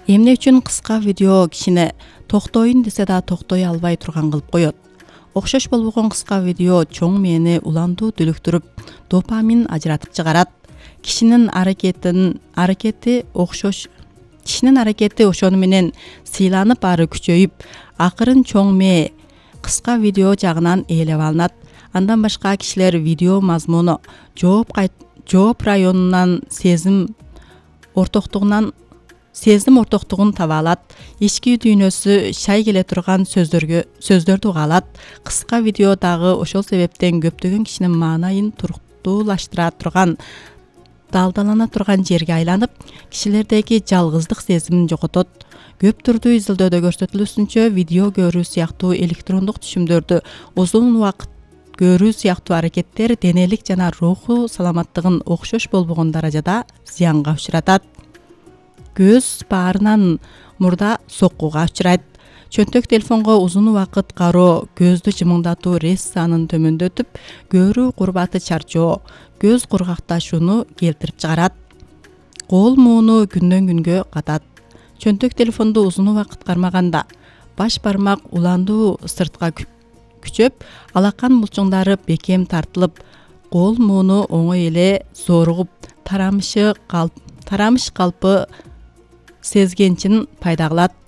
Эмне үчүн кыска видео кишини токтойн десе да токтой албай турган кылып коет? Окшош болбогон кыска видео чоң мээни уландуу дүлүктүрүп, допамин ажыратып чыгарат. Кишинин аракети ошону менен сыйланып ары күчөйүп, акырын чоң мээ кыска видео жагынан ээлеп алынат. Андан башка кишилер видео мазмуну жооп районунан сезим ортоктугун таба алат. Ички дүйнөсү шай келе турган сөздөрдү уга алат. Кыска видео дагы ошол себептен көптөгөн кишинин маанайын туруктуулаштыра турган, далдалана турган жерге айланып, кишилердеги жалгыздык сезимин жоготот. Көп түрдүү изилдөөдө көрсөтүлүшүнчө, видео көрүү сыяктуу электрондук түшүмдөрдү узун убакыт көрүү сыяктуу аракеттер денелик жана руху саламаттыгын окшош болбогон даражада зыянга учуратат. Көз баарынан мурда соккуга учурайт. Чөнтөк телефонго узун убакыт кароо көздү жымыңдатуу рессанын төмөндөтүп, көрүү курбаты чарчоо, көз кургакташууну келтирип чыгарат. Кол мууну күндөн күнгө катат. Чөнтөк телефонду узун убакыт кармаганда баш бармак уландуу сыртка күчөп, алакан булчуңдары бекем тартылып, кол мууну оңой эле зоругуп, тарамыш калпы сезгенчин пайда кылат.